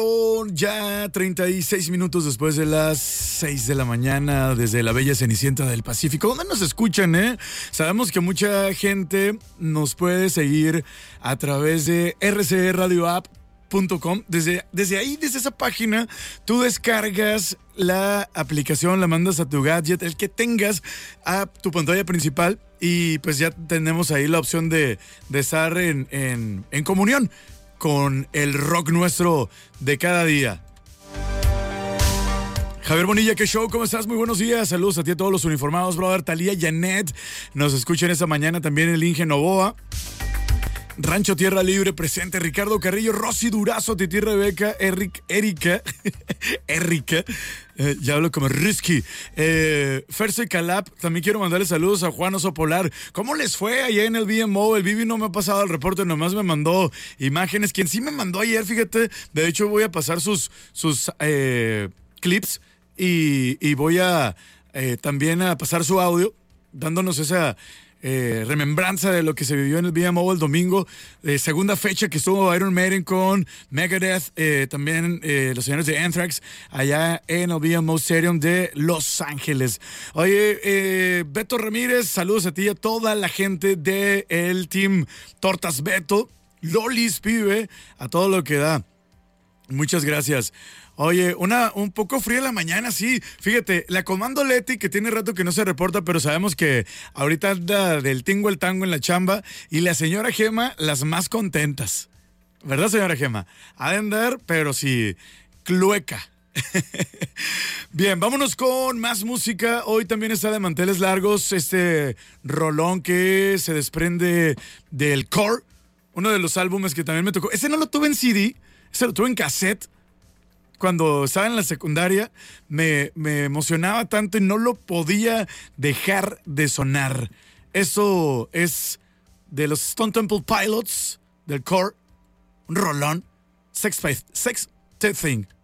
Ya 36 minutos después de las 6 de la mañana desde la bella Cenicienta del Pacífico. ¿Dónde nos escuchan, Sabemos que mucha gente nos puede seguir a través de rcradioapp.com. Desde ahí, desde esa página, tú descargas la aplicación, la mandas a tu gadget, el que tengas, a tu pantalla principal, y pues ya tenemos ahí la opción de estar en comunión con el rock nuestro de cada día. Javier Bonilla, ¿qué show? ¿Cómo estás? Muy buenos días. Saludos a ti, a todos los uniformados, brother. Talía, Janet, nos escuchan esta mañana también el Inge Novoa. Rancho Tierra Libre presente, Ricardo Carrillo, Rosy Durazo, Titi Rebeca, Erika, ya hablo como Risky, Ferso y Calap. También quiero mandarle saludos a Juan Oso Polar. ¿Cómo les fue allá en el BMO? El Vivi no me ha pasado el reporte, nomás me mandó imágenes. Quien sí me mandó ayer, fíjate, de hecho voy a pasar sus clips y voy a también a pasar su audio, dándonos esa remembranza de lo que se vivió en el BMO el domingo, segunda fecha que estuvo Iron Maiden con Megadeth, también los señores de Anthrax allá en el BMO Stadium de Los Ángeles. Oye, Beto Ramírez, saludos a ti y a toda la gente del team Tortas Beto, Lolis Pibe, a todo lo que da. Muchas gracias. Oye, un poco fría la mañana, sí. Fíjate, la Comando Leti, que tiene rato que no se reporta, pero sabemos que ahorita anda del tingo al tango en la chamba, y la señora Gema, las más contentas. ¿Verdad, señora Gema? Ha de andar, pero sí, clueca. Bien, vámonos con más música. Hoy también está de manteles largos este rolón que se desprende del Core, uno de los álbumes que también me tocó. Ese no lo tuve en CD, ese lo tuve en cassette. Cuando estaba en la secundaria, me emocionaba tanto y no lo podía dejar de sonar. Eso es de los Stone Temple Pilots, del Core, un rolón, Sex Thing.